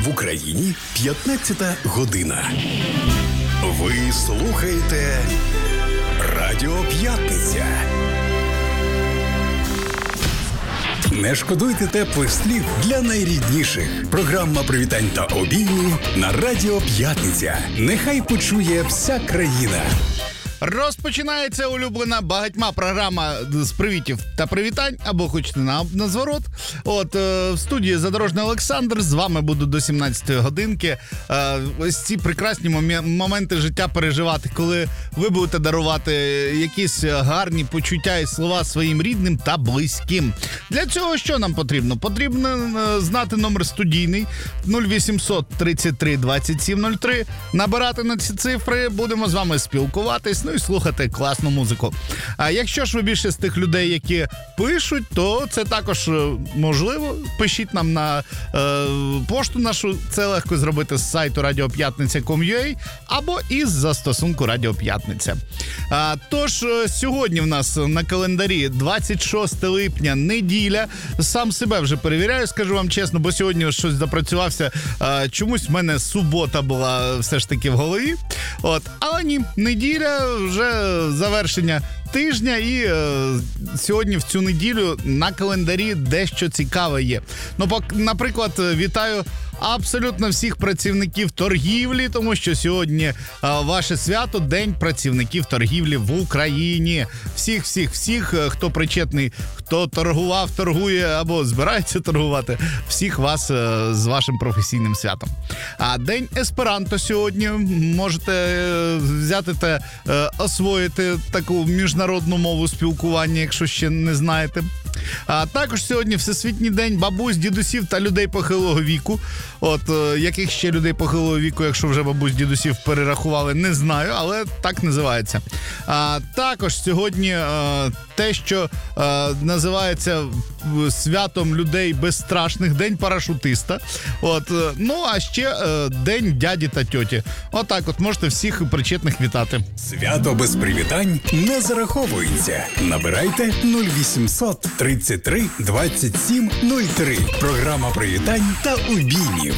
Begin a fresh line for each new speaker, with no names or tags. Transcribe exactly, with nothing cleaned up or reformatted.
Україні п'ятнадцята година. Ви слухаєте Радіо П'ятниця. Не шкодуйте теплих слів для найрідніших. Програма привітань та обіймів на Радіо П'ятниця. Нехай почує вся країна.
Розпочинається улюблена багатьма програма з привітів та привітань, або хочете на, на зворот. От, е, в студії Задорожний Олександр, з вами буду до сімнадцятої годинки. Е, ось ці прекрасні мом- моменти життя переживати, коли ви будете дарувати якісь гарні почуття і слова своїм рідним та близьким. Для цього що нам потрібно? Потрібно е, знати номер студійний нуль вісімсот тридцять три двадцять сім нуль три, набирати на ці цифри, будемо з вами спілкуватись, ну і слухати класну музику. А якщо ж ви більше з тих людей, які пишуть, то це також можливо. Пишіть нам на е, пошту нашу, це легко зробити з сайту радіоп'ятниця крапка ком крапка ю а або із застосунку Радіо П'ятниця. А, тож, сьогодні в нас на календарі двадцять шосте липня, неділя. Сам себе вже перевіряю, скажу вам чесно, бо сьогодні щось запрацювався. А, чомусь в мене субота була все ж таки в голові. От, але ні, неділя, вже завершення тижня, і е, сьогодні в цю неділю на календарі дещо цікаве є. Ну, пок- наприклад, вітаю абсолютно всіх працівників торгівлі, тому що сьогодні е, ваше свято – День працівників торгівлі в Україні. Всіх, всіх, всіх, хто причетний, хто торгував, торгує або збирається торгувати, всіх вас е, з вашим професійним святом. А День есперанто сьогодні. Можете е, взяти та е, освоїти таку міжнародну мову спілкування, якщо ще не знаєте. А також сьогодні Всесвітній день бабусь, дідусів та людей похилого віку. От, е, яких ще людей похилого віку, якщо вже бабусь, дідусів перерахували, не знаю, але так називається. А також сьогодні е, те, що е, називається святом людей безстрашних, День парашутиста. От, е, ну, а ще е, День дяді та тьоті. Отак от можете всіх причетних вітати.
Свято без привітань не зараховується. Набирайте нуль вісімсот тридцять три двадцять сім нуль три. Програма привітань та обіймів.